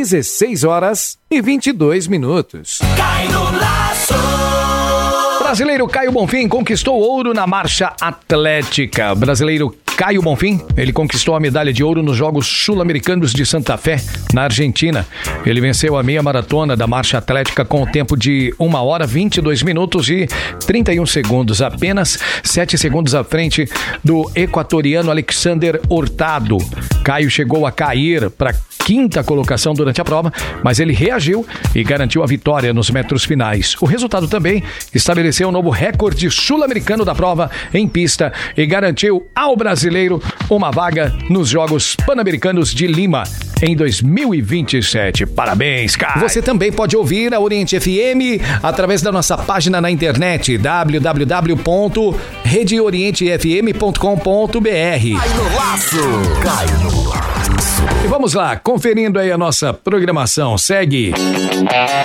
16h22. Cai no laço. Brasileiro Caio Bonfim conquistou ouro na marcha atlética. Brasileiro Caio Bonfim, ele conquistou a medalha de ouro nos Jogos Sul-Americanos de Santa Fé, na Argentina. Ele venceu a meia maratona da marcha atlética com o tempo de 1h, 22 minutos e 31 segundos, apenas 7 segundos à frente do equatoriano Alexander Hurtado. Caio chegou a cair para quinta colocação durante a prova, mas ele reagiu e garantiu a vitória nos metros finais. O resultado também estabeleceu um novo recorde sul-americano da prova em pista e garantiu ao brasileiro uma vaga nos Jogos Pan-Americanos de Lima em 2027. Parabéns, cara! Você também pode ouvir a Oriente FM através da nossa página na internet www.redeorientefm.com.br. Cai no laço. Cai no laço. E vamos lá, conferindo aí a nossa programação. Segue